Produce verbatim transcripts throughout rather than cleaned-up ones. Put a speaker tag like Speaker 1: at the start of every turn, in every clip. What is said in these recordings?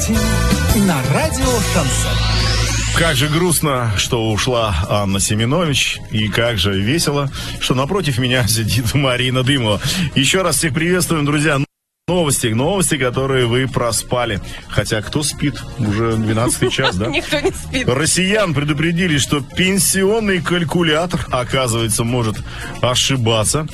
Speaker 1: восемь на радио «Шансон».
Speaker 2: Как же грустно, что ушла Анна Семенович, и как же весело, что напротив меня сидит Марина Дымова. Еще раз всех приветствуем, друзья. Новости, новости, которые вы проспали. Хотя кто спит? Уже двенадцатый час, да?
Speaker 3: Никто не спит.
Speaker 2: Россиян предупредили, что пенсионный калькулятор, оказывается, может ошибаться.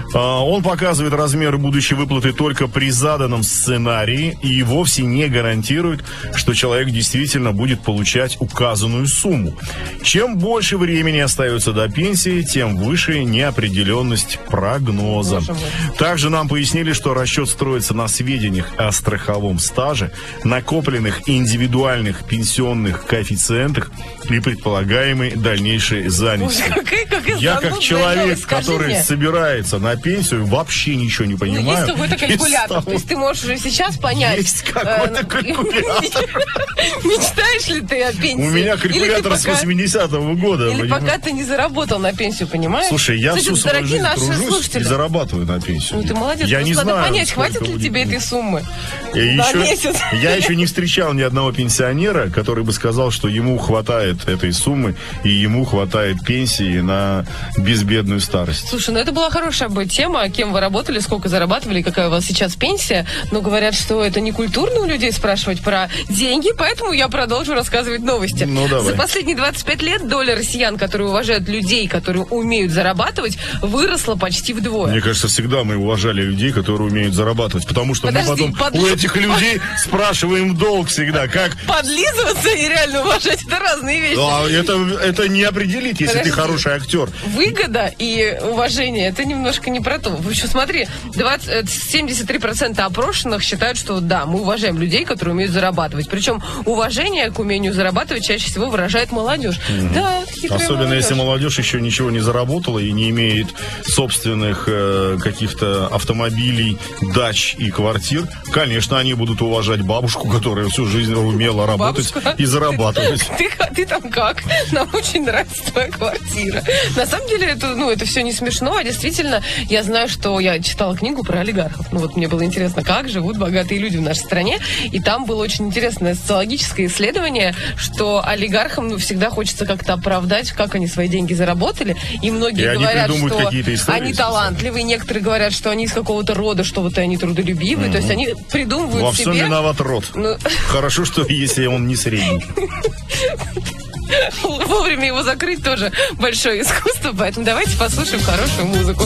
Speaker 2: Он показывает размеры будущей выплаты только при заданном сценарии и вовсе не гарантирует, что человек действительно будет получать указанную сумму. Чем больше времени остается до пенсии, тем выше неопределенность прогноза. Также нам пояснили, что расчет строится на сведениях о страховом стаже, накопленных индивидуальных пенсионных коэффициентах и предполагаемой дальнейшей занятости.
Speaker 3: Ой, какая, какая
Speaker 2: Я как человек,
Speaker 3: Скажи
Speaker 2: который
Speaker 3: мне.
Speaker 2: собирается на пенсию, вообще ничего не понимаю.
Speaker 3: Ну, есть какой-то калькулятор,
Speaker 2: того...
Speaker 3: то есть ты можешь уже сейчас понять.
Speaker 2: Есть какой-то калькулятор.
Speaker 3: Мечтаешь ли ты о пенсии?
Speaker 2: У меня калькулятор с
Speaker 3: пока...
Speaker 2: восьмидесятого года.
Speaker 3: Или
Speaker 2: понимаешь?
Speaker 3: пока ты не заработал на пенсию, понимаешь?
Speaker 2: Слушай, я
Speaker 3: Кстати,
Speaker 2: всю свою
Speaker 3: дорогие
Speaker 2: жизнь
Speaker 3: наши
Speaker 2: тружусь
Speaker 3: слушатели.
Speaker 2: и зарабатываю на пенсию.
Speaker 3: Ну ты молодец,
Speaker 2: я не
Speaker 3: надо
Speaker 2: знаю,
Speaker 3: понять, хватит ли
Speaker 2: будет.
Speaker 3: тебе этой суммы
Speaker 2: И
Speaker 3: на
Speaker 2: еще,
Speaker 3: месяц.
Speaker 2: Я еще не встречал ни одного пенсионера, который бы сказал, что ему хватает этой суммы и ему хватает пенсии на безбедную старость.
Speaker 3: Слушай, ну это была хорошая бы тема, кем вы работали, сколько зарабатывали, какая у вас сейчас пенсия. Но говорят, что это не культурно у людей спрашивать про деньги, поэтому я продолжу рассказывать новости.
Speaker 2: Ну, давай.
Speaker 3: За последние двадцать пять лет доля россиян, которые уважают людей, которые умеют зарабатывать, выросла почти вдвое.
Speaker 2: Мне кажется, всегда мы уважали людей, которые умеют зарабатывать, потому что
Speaker 3: Подожди,
Speaker 2: мы потом
Speaker 3: под...
Speaker 2: у этих людей спрашиваем долг всегда, как...
Speaker 3: Подлизываться и реально уважать — это разные вещи.
Speaker 2: А это, это не определить, если
Speaker 3: Подожди.
Speaker 2: ты хороший актер.
Speaker 3: Выгода и уважение — это немножко не про то. В общем, смотри, двадцать, семьдесят три процента опрошенных считают, что да, мы уважаем людей, которые умеют зарабатывать. Причем уважение к умению зарабатывать чаще всего выражает молодежь.
Speaker 2: Mm-hmm.
Speaker 3: Да, хитрая
Speaker 2: Особенно
Speaker 3: молодежь.
Speaker 2: если молодежь еще ничего не заработала и не имеет собственных э, каких-то автомобилей, дач и квартир. Конечно, они будут уважать бабушку, которая всю жизнь умела работать
Speaker 3: Бабушка,
Speaker 2: и зарабатывать.
Speaker 3: Ты, ты, ты там как? Нам очень нравится твоя квартира. На самом деле, это, ну, это все не смешно, а действительно, я знаю, что я читала книгу про олигархов. Ну, вот мне было интересно, как живут богатые люди в нашей стране. И там было очень интересное социологическое исследование, что олигархам, ну, всегда хочется как-то оправдать, как они свои деньги заработали. И многие
Speaker 2: И
Speaker 3: говорят,
Speaker 2: они
Speaker 3: что
Speaker 2: истории,
Speaker 3: они талантливые. Некоторые говорят, что они из какого-то рода, что вот они трудолюбивые. Mm-hmm. То есть они придумывают
Speaker 2: Во
Speaker 3: себе...
Speaker 2: всем виноват род.
Speaker 3: Ну...
Speaker 2: Хорошо, что если он не средний.
Speaker 3: Вовремя его закрыть тоже большое искусство, поэтому давайте послушаем хорошую музыку.